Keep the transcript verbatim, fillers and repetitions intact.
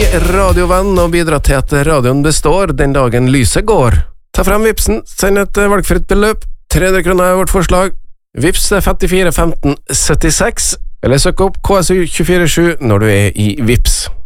radiovenn og bidra til at radioen består den dagen lyset går. Ta frem Vipsen, send et valgfritt beløp, tre hundre kroner er vårt forslag. Vips er femtifire femten syttiseks, eller søk opp K S U to fire sju når du er i Vips.